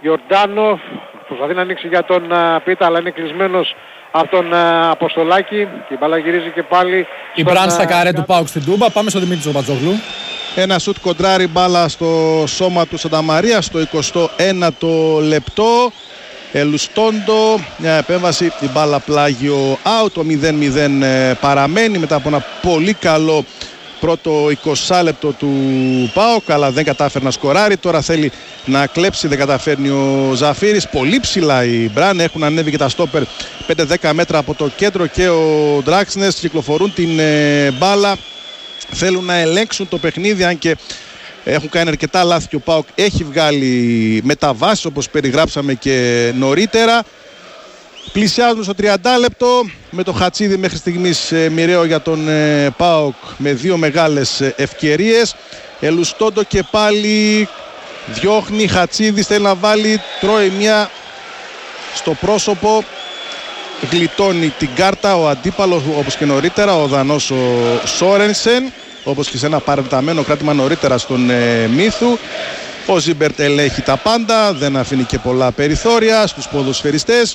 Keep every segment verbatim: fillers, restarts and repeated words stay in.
Γιορτάνο προσπαθεί να ανοίξει για τον Πίτα, αλλά είναι κλεισμένος από τον Αποστολάκη και η μπάλα γυρίζει και πάλι. Η Μπραντ στα καρέ του ΠΑΟΚ στην Τούμπα. Πάμε στον Δημήτρη Τζομπατζόγλου. Ένα σουτ κοντράρι μπάλα στο σώμα του Σανταμαρία στο εικοστό ένατο λεπτό. Ελουστόντο, μια επέμβαση, η μπάλα πλάγιο out. Το μηδέν μηδέν παραμένει μετά από ένα πολύ καλό πρώτο είκοσι λεπτό του ΠΑΟΚ, αλλά δεν κατάφερε να σκοράρει. Τώρα θέλει να κλέψει, δεν καταφέρνει ο Ζαφύρης. Πολύ ψηλά οι Μπραν, έχουν ανέβει και τα στόπερ πέντε δέκα μέτρα από το κέντρο και ο Ντράξνες κυκλοφορούν την ε, μπάλα. Θέλουν να ελέγξουν το παιχνίδι, αν και έχουν κάνει αρκετά λάθη και ο ΠΑΟΚ έχει βγάλει μεταβάσεις όπως περιγράψαμε και νωρίτερα. Πλησιάζουν στο τριάντα λεπτό με το Χατσίδη μέχρι στιγμής ε, μοιραίο για τον ε, ΠΑΟΚ με δύο μεγάλες ε, ευκαιρίες. Ελουστόντο και πάλι διώχνει, Χατσίδης θέλει να βάλει, τρώει μια στο πρόσωπο, γλιτώνει την κάρτα ο αντίπαλος όπως και νωρίτερα, ο Δανός ο Σόρενσεν, όπως και σε ένα παραταμένο κράτημα νωρίτερα στον ε, Μύθου. Ο Ζίμπερτ ελέγχει τα πάντα, δεν αφήνει και πολλά περιθώρια στους ποδοσφαιριστές.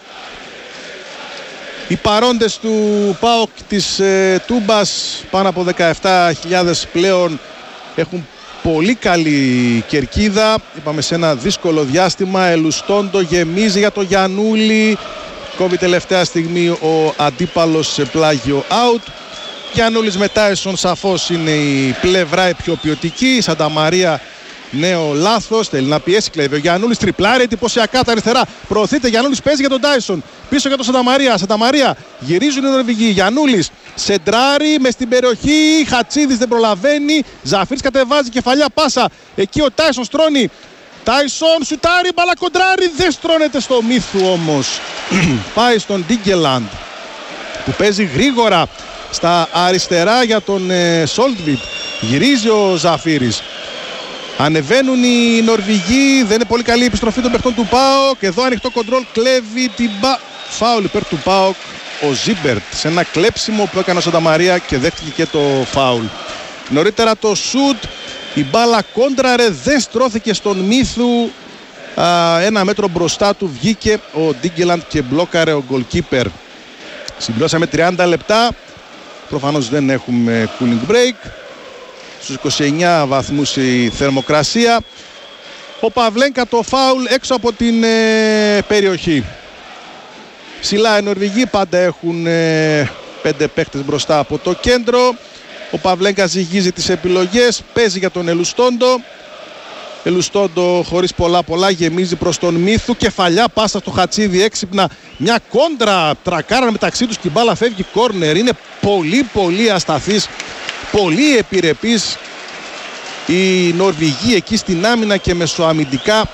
Οι παρόντες του ΠΑΟΚ της ε, Τούμπας, πάνω από δεκαεπτά χιλιάδες πλέον, έχουν πολύ καλή κερκίδα. Είπαμε σε ένα δύσκολο διάστημα. Ελουστόντο γεμίζει για το Γιαννούλη. Κόβει τελευταία στιγμή ο αντίπαλος σε πλάγιο out. Γιαννούλης με Τάισον σαφώς είναι η πλευρά η πιο ποιοτική. Σανταμαρία νέο λάθος, θέλει να πιέσει, κλέβει ο Γιαννούλης, τριπλάρει εντυπωσιακά τα αριστερά. Προωθείται, Γιαννούλης παίζει για τον Τάισον. Πίσω για τον Σανταμαρία. Σανταμαρία γυρίζουν οι Νορβηγοί. Γιαννούλης σεντράρει μες στην περιοχή. Χατσίδης δεν προλαβαίνει. Ζαφύρης κατεβάζει κεφαλιά πάσα. Εκεί ο Τάισον στρώνει. Τάισον σουτάρει, μπαλα κοντράρει. Δεν στρώνεται στο Μύθου όμως. Πάει στον Ντίγκελαντ που παίζει γρήγορα στα αριστερά για τον ε, Σόλτβιτ. Γυρίζει ο Ζαφύρης. Ανεβαίνουν οι Νορβηγοί, δεν είναι πολύ καλή η επιστροφή των παιχτών του ΠΑΟΚ. Εδώ ανοιχτό κοντρόλ, κλέβει την μπα... Φάουλ υπέρ του ΠΑΟΚ ο Ζίμπερτ σε ένα κλέψιμο που έκανε ο Σανταμαρία και δέχτηκε και το φάουλ. Νωρίτερα το σουτ, η μπάλα κόντραρε, δεν στρώθηκε στον Μύθου. Α, ένα μέτρο μπροστά του βγήκε ο Ντίγκελαντ και μπλόκαρε ο γκολκίπερ. Συμπληρώσαμε τριάντα λεπτά, προφανώς δεν έχουμε cooling break. Στους είκοσι εννιά βαθμούς η θερμοκρασία. Ο Παυλένκα το φάουλ έξω από την ε, περιοχή. Ψηλά οι Νορβηγοί πάντα έχουν ε, πέντε παίχτες μπροστά από το κέντρο. Ο Παυλένκα ζυγίζει τις επιλογές, παίζει για τον Ελουστόντο. Ελουστόντο χωρίς πολλά πολλά γεμίζει προς τον Μύθου. Κεφαλιά πάσα στο Χατσίδη έξυπνα. Μια κόντρα τρακάρα μεταξύ τους και η μπάλα φεύγει κόρνερ. Είναι πολύ πολύ ασταθής, πολύ επιρρεπής η Νορβηγοί εκεί στην άμυνα και μεσοαμυντικά.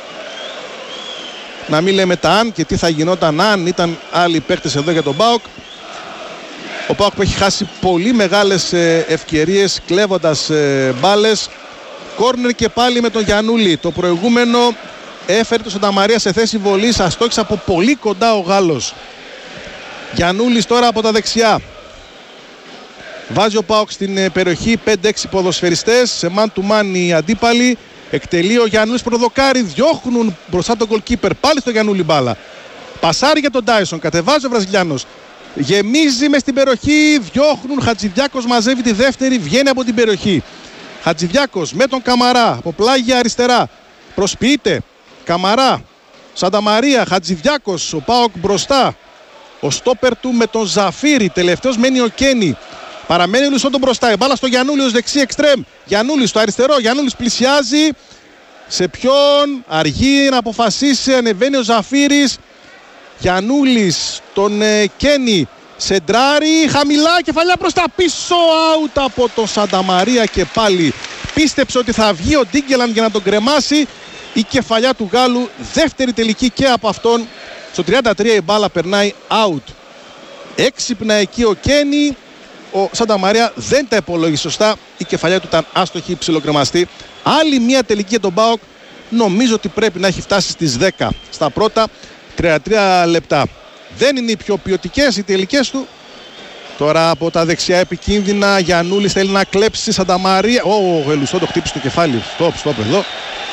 Να μην λέμε τα αν και τι θα γινόταν αν ήταν άλλοι παίκτες εδώ για τον ΠΑΟΚ. Ο ΠΑΟΚ που έχει χάσει πολύ μεγάλες ευκαιρίες κλέβοντας μπάλες. Κόρνερ και πάλι με τον Γιαννούλη. Το προηγούμενο έφερε τον Σανταμαρία σε θέση βολής. Αστόχησε από πολύ κοντά ο Γάλλος. Γιαννούλης τώρα από τα δεξιά. Βάζει ο ΠΑΟΚ στην περιοχή πέντε έξι ποδοσφαιριστές. Σε man to man οι αντίπαλοι. Εκτελεί ο Γιαννούλης, προδοκάρει. Διώχνουν μπροστά τον goalkeeper. Πάλι στο Γιαννούλη μπάλα. Πασάρει για τον Τάισον. Κατεβάζει ο Βραζιλιάνος. Γεμίζει μες στην περιοχή. Διώχνουν. Χατζηδιάκος μαζεύει τη δεύτερη. Βγαίνει από την περιοχή. Χατζηδιάκος με τον Καμαρά από πλάγια αριστερά. Προσποιείται. Καμαρά. Σανταμαρία. Χατζηδιάκος. Ο ΠΑΟΚ μπροστά. Ο στόπερ του με τον Ζαφύρη. Τελευταίος μένει ο Κένι. Παραμένει ο Λουσόντο μπροστά. Η μπάλα στο Γιαννούλη ως δεξί εξτρέμ. Γιαννούλης στο αριστερό. Γιαννούλης πλησιάζει. Σε ποιον αργεί να αποφασίσει. Ανεβαίνει ο Ζαφύρης. Γιαννούλης τον ε, Κένι. Σεντράρι. Χαμηλά. Κεφαλιά προς τα πίσω. Out από τον Σανταμαρία και πάλι. Πίστεψε ότι θα βγει ο Ντίγκελαντ για να τον κρεμάσει. Η κεφαλιά του Γάλλου. Δεύτερη τελική και από αυτόν. Στο τριάντα τρία η μπάλα περνάει out. Έξυπνα εκεί ο Κένι. Ο Σανταμαρία δεν τα υπολόγισε σωστά. Η κεφαλιά του ήταν άστοχη, ψιλοκρεμαστή. Άλλη μια τελική για τον ΠΑΟΚ. Νομίζω ότι πρέπει να έχει φτάσει στις δέκα στα πρώτα τριάντα τρία λεπτά. Δεν είναι οι πιο ποιοτικές οι τελικές του. Τώρα από τα δεξιά επικίνδυνα. Γιαννούλης θέλει να κλέψει Σανταμαρία. Ο Ελουστόντο χτύπησε το κεφάλι. Στοπ, στοπ εδώ.